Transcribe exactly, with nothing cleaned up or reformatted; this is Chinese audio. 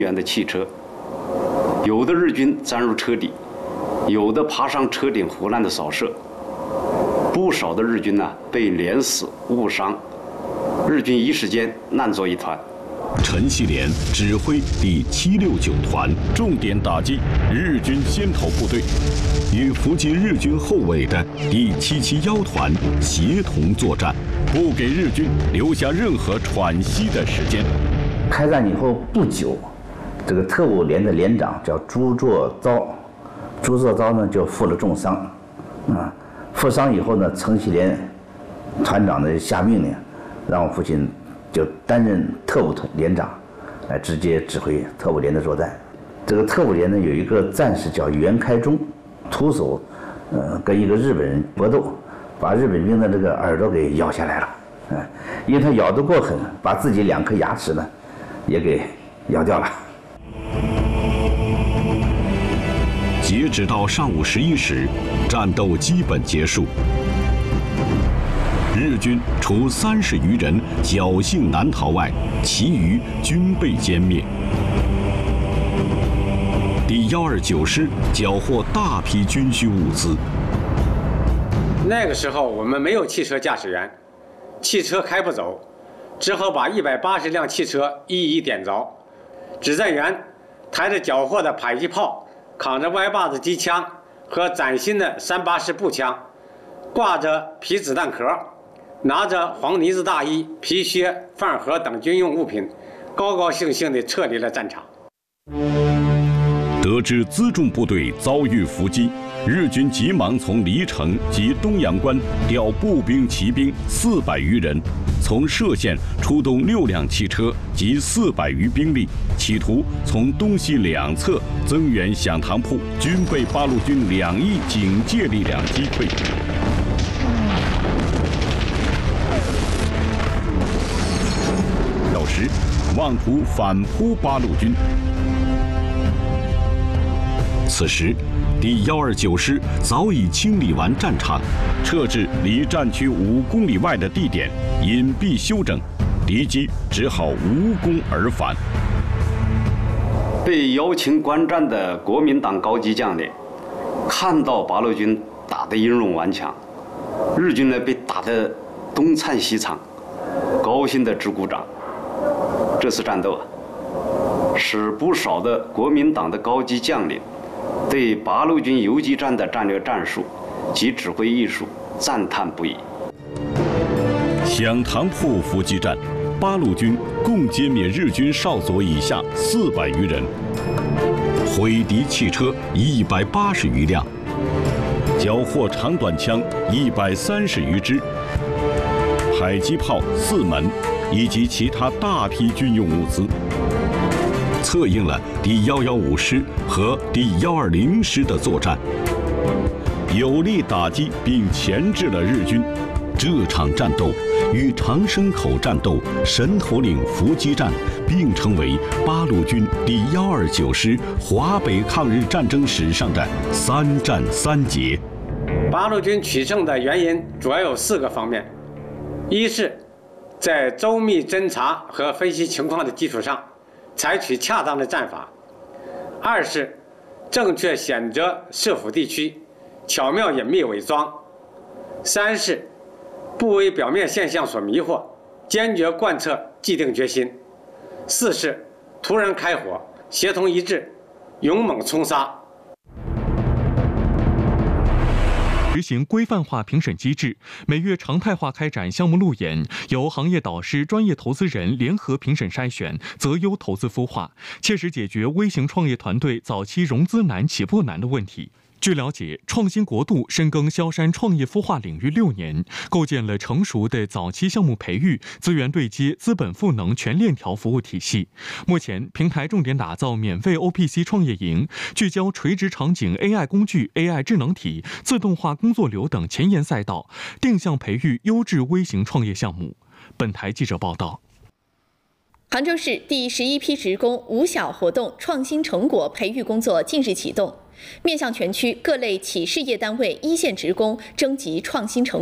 元的汽车，有的日军钻入车底，有的爬上车顶胡乱的扫射，不少的日军呢、啊、被连死误伤，日军一时间乱作一团。 陈锡联指挥第七六九团，重点打击日军先头部队，与伏击日军后卫的第七七一团协同作战，不给日军留下任何喘息的时间。 开战以后不久，这个特务连的连长叫朱作昭，朱作昭呢就负了重伤，啊，负伤以后呢，陈锡联团长呢下命令，让我父亲就担任特务连长，来直接指挥特务连的作战。这个特务连呢有一个战士叫袁开忠，徒手，呃，跟一个日本人搏斗，把日本兵的这个耳朵给咬下来了，嗯，因为他咬得过狠，把自己两颗牙齿呢也给咬掉了。 截止到上午十一时，战斗基本结束。日军除三十余人侥幸难逃外，其余均被歼灭。第一二九师缴获大批军需物资。 那个时候我们没有汽车驾驶员，汽车开不走，只好把一百八十辆汽车一一点着。指战员抬着缴获的迫击炮，扛着歪把子机枪和崭新的三八式步枪，挂着皮子弹壳，拿着黄呢子大衣、皮靴、饭盒等军用物品，高高兴兴地撤离了战场。 得知辎重部队遭遇伏击，日军急忙从黎城及东阳关调步兵、骑兵四百余人，从歙县出动六辆汽车及四百余兵力，企图从东西两侧增援响堂铺，均被八路军两翼警戒力量击溃。到时，妄图反扑八路军。此时，第一二九师早已清理完战场，撤至离战区五公里外的地点隐蔽休整，敌机只好无功而返。 被邀请观战的国民党高级将领看到八路军打得英勇顽强，日军呢被打得东窜西藏，高兴地直鼓掌。这次战斗啊，使不少的国民党的高级将领对八路军游击战的战略战术及指挥艺术赞叹不已。 响堂铺伏击战，八路军共歼灭日军少佐以下四百余人，毁敌汽车一百八十余辆，缴获长短枪一百三十余支，迫击炮四门，以及其他大批军用物资。策应了第一一五师和第一二零师的作战，有力打击并钳制了日军。这场战斗与长生口战斗、神头岭伏击战并称为八路军第一二九师华北抗日战争史上的三战三捷。 八路军取胜的原因主要有四个方面：一是在周密侦察和分析情况的基础上，采取恰当的战法；二是正确选择设伏地区，巧妙隐秘伪装；三是不为表面现象所迷惑，坚决贯彻既定决心；四是突然开火，协同一致，勇猛冲杀。 实行规范化评审机制，每月常态化开展项目路演，由行业导师、专业投资人联合评审筛选，择优投资孵化，切实解决微型创业团队早期融资难、起步难的问题。据了解，创新国度深耕萧山创业孵化领域六年，构建了成熟的早期项目培育、资源对接、资本赋能全链条服务体系。目前，平台重点打造免费 O P C 创业营，聚焦垂直场景 A I 工具、A I 智能体、自动化工作流等前沿赛道，定向培育优质微型创业项目。本台记者报道。 杭州市第十一批职工五小活动创新成果培育工作近日启动，面向全区各类企事业单位一线职工征集创新成果。